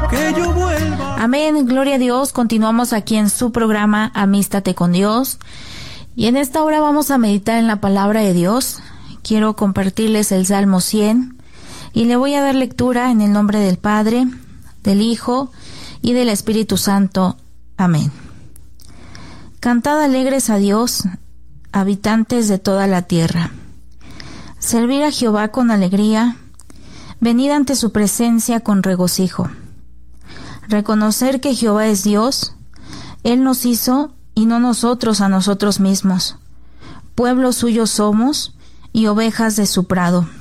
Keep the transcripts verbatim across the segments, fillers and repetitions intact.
que yo vuelva. Amén, gloria a Dios. Continuamos aquí en su programa Amístate con Dios. Y en esta hora vamos a meditar en la palabra de Dios. Quiero compartirles el Salmo cien y le voy a dar lectura en el nombre del Padre, del Hijo y del Espíritu Santo. Amén. Cantad alegres a Dios, habitantes de toda la tierra. Servir a Jehová con alegría, venid ante su presencia con regocijo. Reconocer que Jehová es Dios, Él nos hizo y no nosotros a nosotros mismos. Pueblo suyo somos y ovejas de su prado.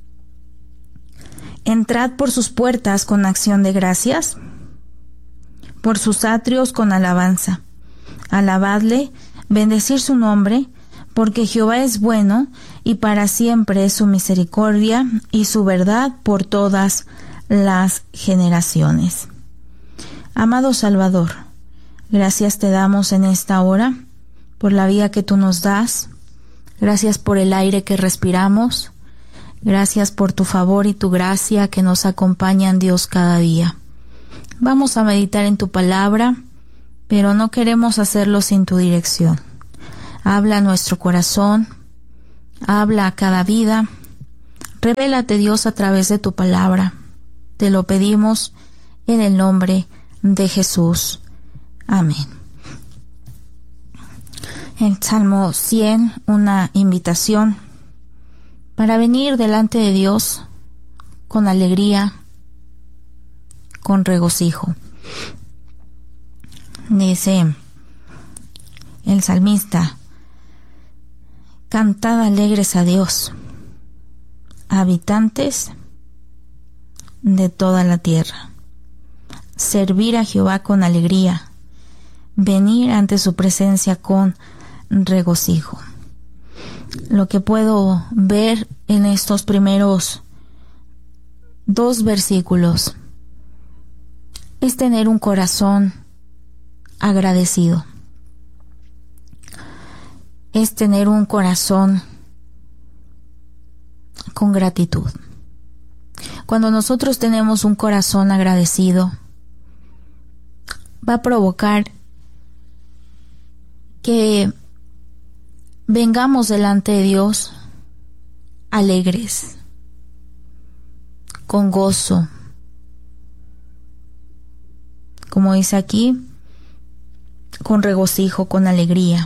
Entrad por sus puertas con acción de gracias, por sus atrios con alabanza. Alabadle, bendecir su nombre, porque Jehová es bueno y para siempre es su misericordia y su verdad por todas las generaciones. Amado Salvador, gracias te damos en esta hora por la vida que tú nos das. Gracias por el aire que respiramos. Gracias por tu favor y tu gracia que nos acompañan, Dios, cada día. Vamos a meditar en tu palabra, pero no queremos hacerlo sin tu dirección. Habla a nuestro corazón, habla a cada vida. Revélate, Dios, a través de tu palabra. Te lo pedimos en el nombre de Jesús. Amén. El Salmo cien, una invitación para venir delante de Dios con alegría, con regocijo. Dice el salmista: cantad alegres a Dios, habitantes de toda la tierra. Servir a Jehová con alegría, venir ante su presencia con regocijo. Lo que puedo ver en estos primeros dos versículos es tener un corazón agradecido. Es tener un corazón con gratitud. Cuando nosotros tenemos un corazón agradecido, va a provocar que vengamos delante de Dios alegres, con gozo. Como dice aquí, con regocijo, con alegría.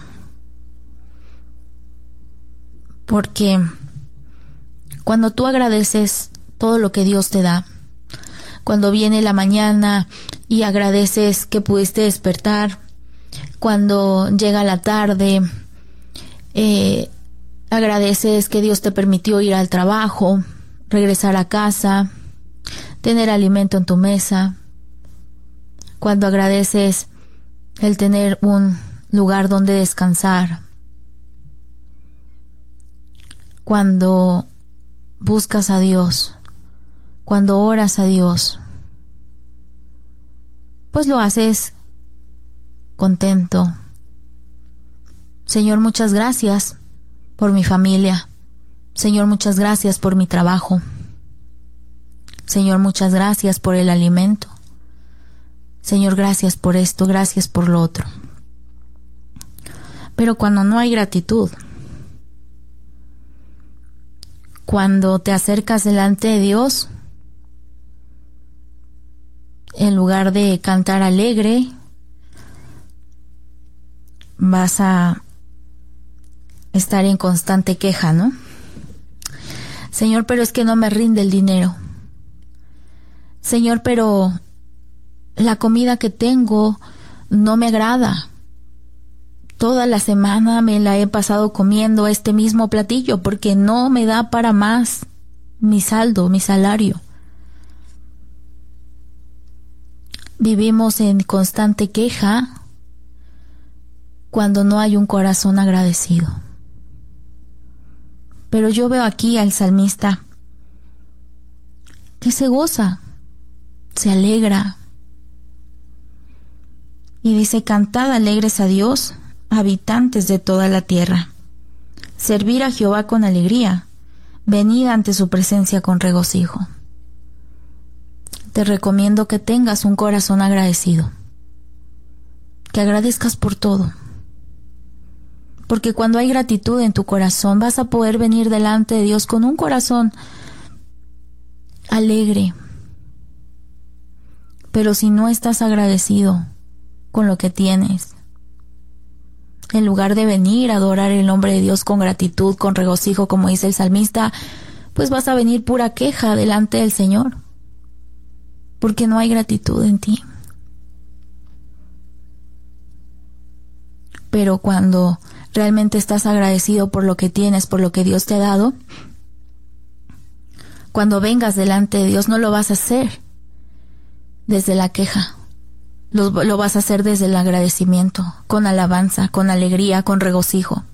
Porque cuando tú agradeces todo lo que Dios te da, cuando viene la mañana y agradeces que pudiste despertar, cuando llega la tarde, eh, agradeces que Dios te permitió ir al trabajo, regresar a casa, tener alimento en tu mesa, cuando agradeces el tener un lugar donde descansar, cuando buscas a Dios, cuando oras a Dios, pues lo haces contento. Señor, muchas gracias por mi familia. Señor, muchas gracias por mi trabajo. Señor, muchas gracias por el alimento. Señor, gracias por esto, gracias por lo otro. Pero cuando no hay gratitud, cuando te acercas delante de Dios, en lugar de cantar alegre, vas a estar en constante queja, ¿no? Señor, pero es que no me rinde el dinero. Señor, pero la comida que tengo no me agrada. Toda la semana me la he pasado comiendo este mismo platillo porque no me da para más mi saldo, mi salario. Vivimos en constante queja cuando no hay un corazón agradecido. Pero yo veo aquí al salmista que se goza, se alegra y dice: cantad alegres a Dios, habitantes de toda la tierra. Servir a Jehová con alegría, venid ante su presencia con regocijo. te recomiendo que tengas un corazón agradecido, que agradezcas por todo, porque cuando hay gratitud en tu corazón vas a poder venir delante de Dios con un corazón alegre. Pero si no estás agradecido con lo que tienes, en lugar de venir a adorar el nombre de Dios con gratitud, con regocijo, como dice el salmista, pues vas a venir pura queja delante del Señor, porque no hay gratitud en ti. Pero cuando realmente estás agradecido por lo que tienes, por lo que Dios te ha dado, cuando vengas delante de Dios no lo vas a hacer desde la queja, lo, lo vas a hacer desde el agradecimiento, con alabanza, con alegría, con regocijo.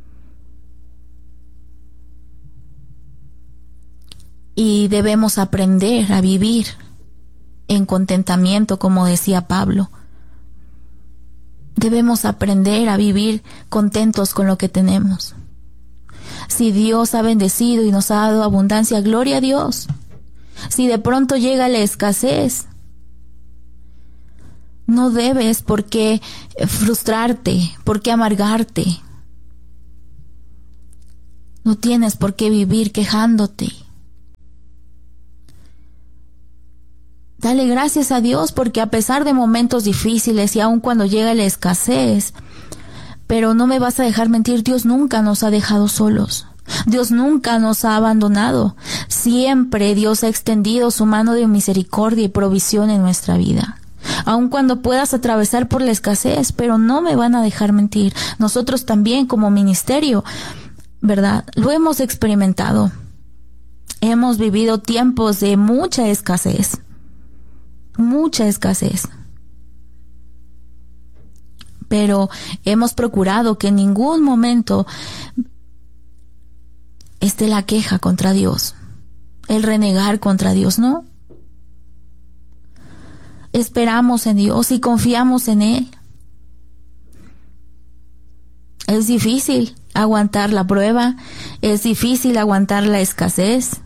Y debemos aprender a vivir en contentamiento, como decía Pablo. Debemos aprender a vivir contentos con lo que tenemos. Si Dios ha bendecido y nos ha dado abundancia, gloria a Dios. Si de pronto llega la escasez, no debes por qué frustrarte, por qué amargarte. No tienes por qué vivir quejándote. Dale gracias a Dios porque a pesar de momentos difíciles y aun cuando llega la escasez, pero no me vas a dejar mentir, Dios nunca nos ha dejado solos. Dios nunca nos ha abandonado. Siempre Dios ha extendido su mano de misericordia y provisión en nuestra vida. Aun cuando puedas atravesar por la escasez, pero no me van a dejar mentir. Nosotros también como ministerio, ¿verdad? Lo hemos experimentado. Hemos vivido tiempos de mucha escasez. Mucha escasez. Pero hemos procurado que en ningún momento esté la queja contra Dios, el renegar contra Dios, ¿no? Esperamos en Dios y confiamos en Él. Es difícil aguantar la prueba, es difícil aguantar la escasez.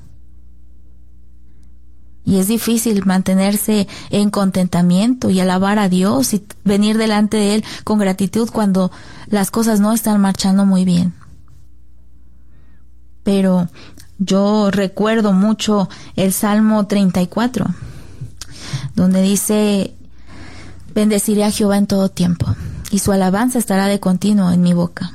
Y es difícil mantenerse en contentamiento y alabar a Dios y venir delante de Él con gratitud cuando las cosas no están marchando muy bien. Pero yo recuerdo mucho el Salmo treinta y cuatro, donde dice: bendeciré a Jehová en todo tiempo, y su alabanza estará de continuo en mi boca.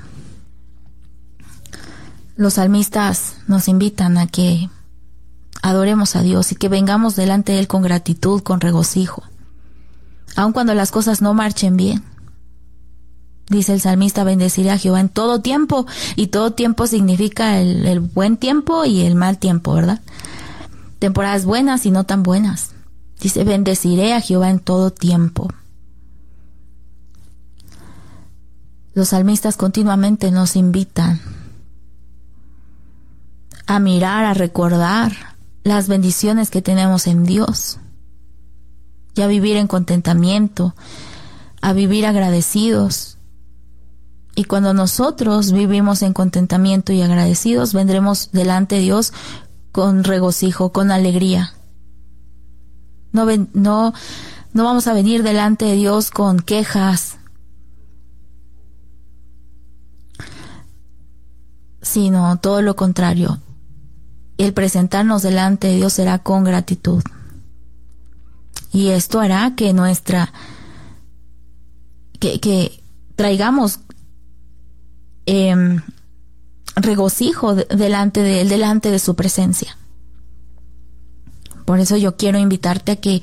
Los salmistas nos invitan a que adoremos a Dios y que vengamos delante de Él con gratitud, con regocijo, aun cuando las cosas no marchen bien. Dice el salmista: bendeciré a Jehová en todo tiempo, y todo tiempo significa el, el buen tiempo y el mal tiempo, ¿verdad? Temporadas buenas y no tan buenas. Dice: bendeciré a Jehová en todo tiempo. Los salmistas continuamente nos invitan a mirar, a recordar las bendiciones que tenemos en Dios, y a vivir en contentamiento, a vivir agradecidos. Y cuando nosotros vivimos en contentamiento y agradecidos, vendremos delante de Dios con regocijo, con alegría. No, ven, no, no vamos a venir delante de Dios con quejas, sino todo lo contrario. El presentarnos delante de Dios será con gratitud. Y esto hará que nuestra, que, que traigamos eh, regocijo de, delante de Él, delante de su presencia. Por eso yo quiero invitarte a que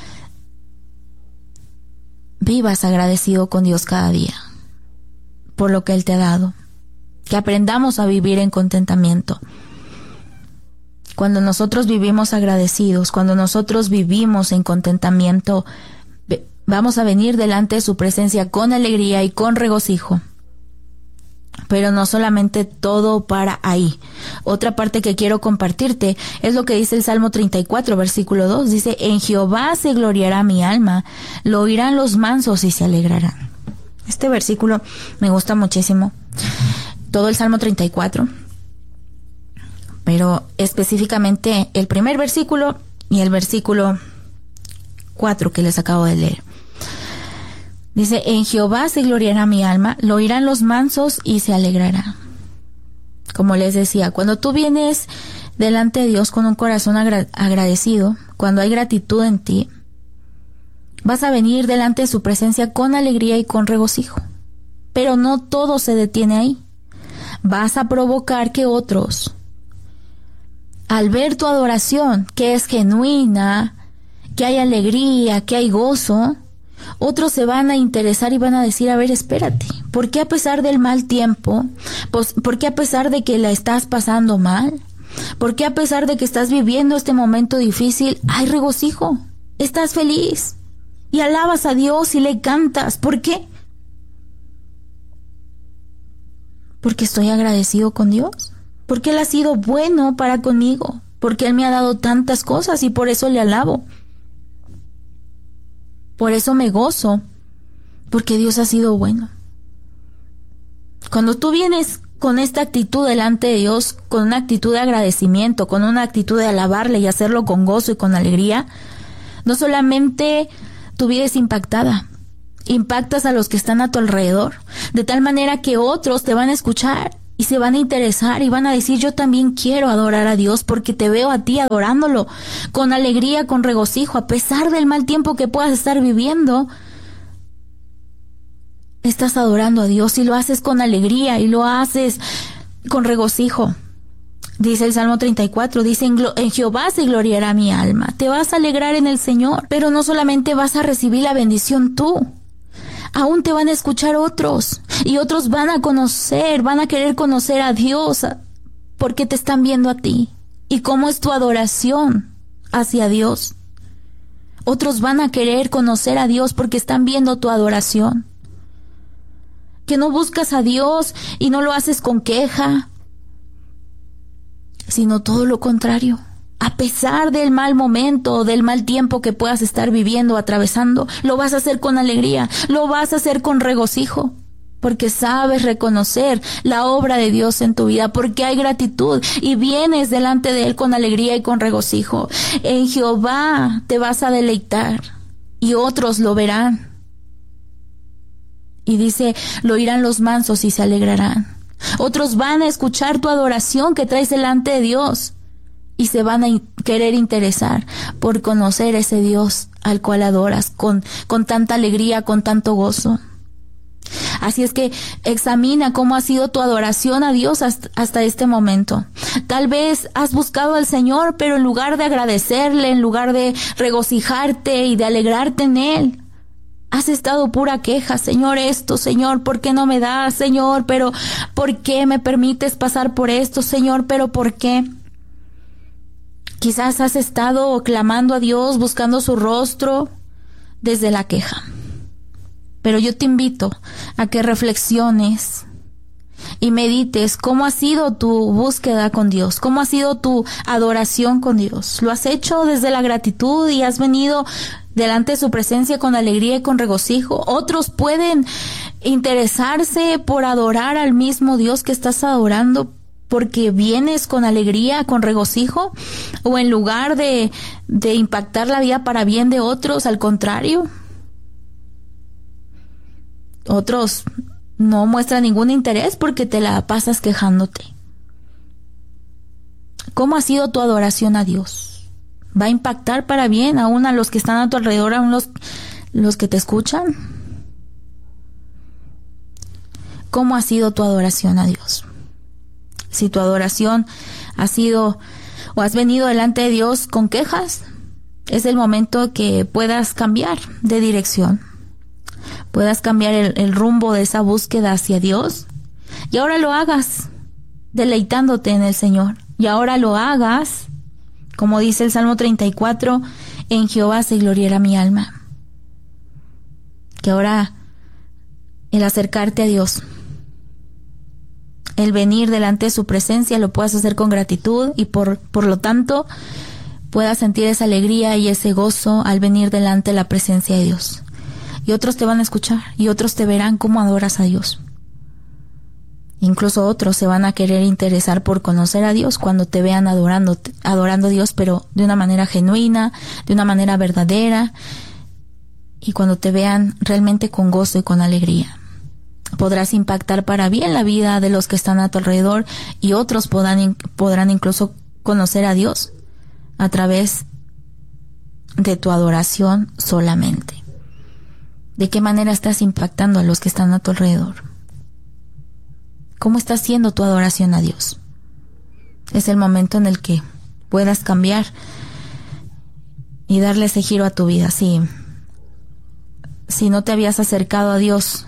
vivas agradecido con Dios cada día por lo que Él te ha dado. Que aprendamos a vivir en contentamiento. Cuando nosotros vivimos agradecidos, cuando nosotros vivimos en contentamiento, vamos a venir delante de su presencia con alegría y con regocijo. Pero no solamente todo para ahí. Otra parte que quiero compartirte es lo que dice el Salmo treinta y cuatro, versículo dos. Dice: en Jehová se gloriará mi alma, lo oirán los mansos y se alegrarán. Este versículo me gusta muchísimo. Todo el Salmo treinta y cuatro. Pero específicamente el primer versículo y el versículo cuatro que les acabo de leer. Dice, en Jehová se gloriará mi alma, lo oirán los mansos y se alegrará. Como les decía, cuando tú vienes delante de Dios con un corazón agra- agradecido, cuando hay gratitud en ti, vas a venir delante de su presencia con alegría y con regocijo. Pero no todo se detiene ahí. Vas a provocar que otros, al ver tu adoración, que es genuina, que hay alegría, que hay gozo, otros se van a interesar y van a decir, a ver, espérate, ¿por qué a pesar del mal tiempo? Pues, ¿por qué a pesar de que la estás pasando mal? ¿Por qué a pesar de que estás viviendo este momento difícil, hay regocijo? Estás feliz y alabas a Dios y le cantas. ¿Por qué? Porque estoy agradecido con Dios. Porque Él ha sido bueno para conmigo. Porque Él me ha dado tantas cosas y por eso le alabo. Por eso me gozo, porque Dios ha sido bueno. Cuando tú vienes con esta actitud delante de Dios, con una actitud de agradecimiento, con una actitud de alabarle y hacerlo con gozo y con alegría, no solamente tu vida es impactada, impactas a los que están a tu alrededor, de tal manera que otros te van a escuchar y se van a interesar y van a decir, yo también quiero adorar a Dios porque te veo a ti adorándolo con alegría, con regocijo, a pesar del mal tiempo que puedas estar viviendo. Estás adorando a Dios y lo haces con alegría y lo haces con regocijo. Dice el Salmo treinta y cuatro, dice, en, en Jehová se gloriará mi alma. Te vas a alegrar en el Señor, pero no solamente vas a recibir la bendición tú. Aún te van a escuchar otros y otros van a conocer, van a querer conocer a Dios porque te están viendo a ti. ¿Y cómo es tu adoración hacia Dios? Otros van a querer conocer a Dios porque están viendo tu adoración. Que no buscas a Dios y no lo haces con queja, sino todo lo contrario. A pesar del mal momento, del mal tiempo que puedas estar viviendo, atravesando, lo vas a hacer con alegría, lo vas a hacer con regocijo, porque sabes reconocer la obra de Dios en tu vida, porque hay gratitud y vienes delante de Él con alegría y con regocijo. En Jehová te vas a deleitar y otros lo verán. Y dice, lo oirán los mansos y se alegrarán. Otros van a escuchar tu adoración que traes delante de Dios. Y se van a in- querer interesar por conocer ese Dios al cual adoras con, con tanta alegría, con tanto gozo. Así es que examina cómo ha sido tu adoración a Dios hasta, hasta este momento. Tal vez has buscado al Señor, pero en lugar de agradecerle, en lugar de regocijarte y de alegrarte en Él, has estado pura queja. Señor, esto, Señor, ¿por qué no me das? Señor, pero ¿por qué me permites pasar por esto? Señor, pero ¿por qué? Quizás has estado clamando a Dios, buscando su rostro desde la queja. Pero yo te invito a que reflexiones y medites cómo ha sido tu búsqueda con Dios, cómo ha sido tu adoración con Dios. ¿Lo has hecho desde la gratitud y has venido delante de su presencia con alegría y con regocijo? Otros pueden interesarse por adorar al mismo Dios que estás adorando, porque vienes con alegría, con regocijo, o en lugar de, de impactar la vida para bien de otros, al contrario. Otros no muestran ningún interés porque te la pasas quejándote. ¿Cómo ha sido tu adoración a Dios? ¿Va a impactar para bien aún a los que están a tu alrededor, aún los, los que te escuchan? ¿Cómo ha sido tu adoración a Dios? Si tu adoración ha sido o has venido delante de Dios con quejas, es el momento que puedas cambiar de dirección, puedas cambiar el, el rumbo de esa búsqueda hacia Dios y ahora lo hagas deleitándote en el Señor. Y ahora lo hagas, como dice el Salmo treinta y cuatro, en Jehová se gloriará mi alma. Que ahora el acercarte a Dios, el venir delante de su presencia, lo puedas hacer con gratitud y por, por lo tanto puedas sentir esa alegría y ese gozo al venir delante de la presencia de Dios. Y otros te van a escuchar y otros te verán cómo adoras a Dios. Incluso otros se van a querer interesar por conocer a Dios cuando te vean adorando, adorando a Dios, pero de una manera genuina, de una manera verdadera, y cuando te vean realmente con gozo y con alegría. Podrás impactar para bien la vida de los que están a tu alrededor, y otros podrán, podrán incluso conocer a Dios a través de tu adoración solamente. ¿De qué manera estás impactando a los que están a tu alrededor? ¿Cómo está siendo tu adoración a Dios? Es el momento en el que puedas cambiar y darle ese giro a tu vida. Si, si no te habías acercado a Dios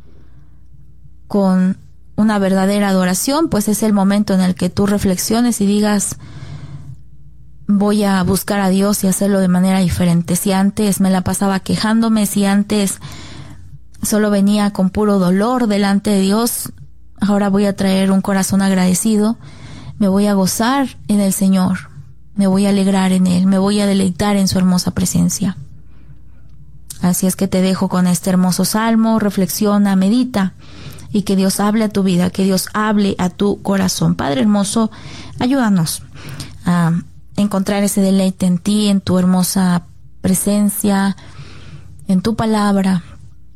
con una verdadera adoración, pues es el momento en el que tú reflexiones y digas: voy a buscar a Dios y hacerlo de manera diferente. Si antes me la pasaba quejándome, si antes solo venía con puro dolor delante de Dios, ahora voy a traer un corazón agradecido, me voy a gozar en el Señor, me voy a alegrar en Él, me voy a deleitar en su hermosa presencia. Así es que te dejo con este hermoso salmo, reflexiona, medita, y que Dios hable a tu vida, que Dios hable a tu corazón. Padre hermoso, ayúdanos a encontrar ese deleite en ti, en tu hermosa presencia, en tu palabra,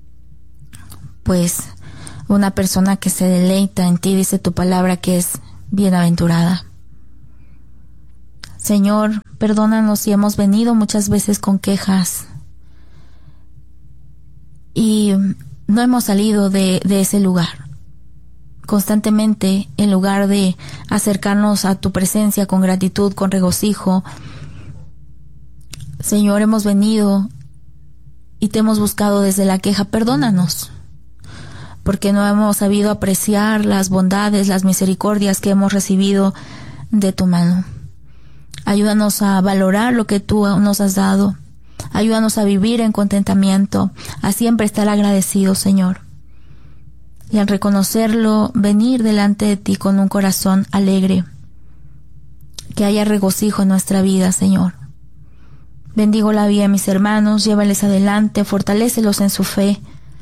pues una persona que se deleita en ti, dice tu palabra, que es bienaventurada. Señor, perdónanos si hemos venido muchas veces con quejas y no hemos salido de, de ese lugar. Constantemente, en lugar de acercarnos a tu presencia con gratitud, con regocijo, Señor, hemos venido y te hemos buscado desde la queja. Perdónanos, porque no hemos sabido apreciar las bondades, las misericordias que hemos recibido de tu mano. Ayúdanos a valorar lo que tú nos has dado. Ayúdanos a vivir en contentamiento, a siempre estar agradecidos, Señor. Y al reconocerlo, venir delante de ti con un corazón alegre. Que haya regocijo en nuestra vida, Señor. Bendigo la vida de mis hermanos, llévales adelante, fortalécelos en su fe.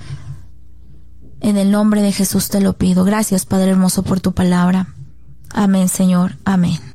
En el nombre de Jesús te lo pido. Gracias, Padre hermoso, por tu palabra. Amén, Señor. Amén.